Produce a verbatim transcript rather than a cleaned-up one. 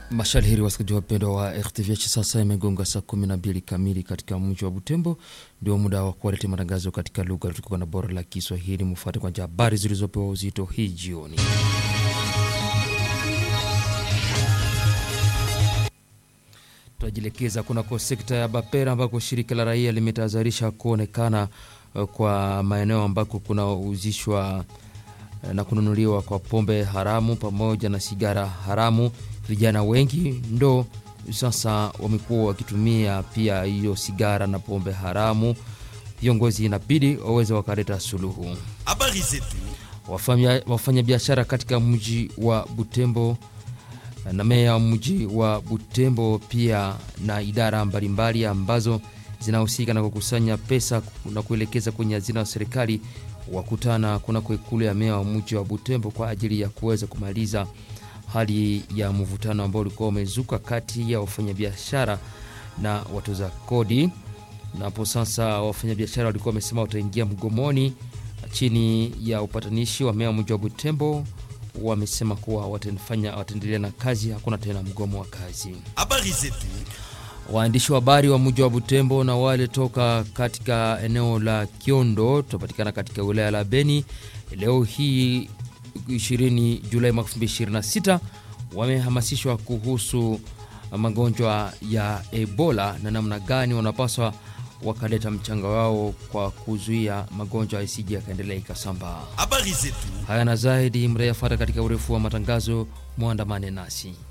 Mashalihiri wasikilizaji wapendwa wa R T V H, sasa imegonga saa kumi na mbili kamili katika mji wa Butembo. Ndio muda wa kuwaletea matangazo katika lugha tukuka na bora la Kiswahili. Mfuate kwa habari zilizopewa uzito hii jioni. Tunajielekeza kunako sekta ya Bapera ambako shirika la raia limetahadharisha kuonekana kwa maeneo ambako kuna uzishwa na kununuliwa kwa pombe haramu pamoja na sigara haramu. Vijana wengi ndo sasa wamekuwa wakitumia pia hiyo sigara na pombe haramu. Viongozi inabidi waweze wakaleta suluhu. Habari zetu. Wafanya wafanya biashara katika mji wa Butembo na meya mji wa Butembo pia na idara mbalimbali ambazo zinahusika na kukusanya pesa na kuelekeza kwenye hazina ya serikali wakutana kuna kwa ikulu ya meya wa mji wa Butembo kwa ajili ya kuweza kumaliza hali ya mvutano ambao ulikuwa umezuka kati ya wafanyabiashara na watoza kodi. Na hapo sasa wafanyabiashara walikuwa wamesema wataingia mgomoni chini ya upatanishi wa meya mji wa Butembo. Wamesema kuwa watafanya wataendelea na kazi, hakuna tena mgomo wa kazi. Habari zetu. Waandishi wa habari wa mji wa Butembo na wale toka katika eneo la Kiondo tunapatikana katika wilaya la Beni leo hii ishirini Julai mwaka elfu mbili ishirini na sita wamehamasishwa kuhusu magonjwa ya Ebola na namna gani wanapaswa wakaleta mchanga wao kwa kuzuia magonjwa isije yakaendelea ikasambaa. Habari zetu. Haya na zaidi mrejea katika urefu wa matangazo, muandamane nasi.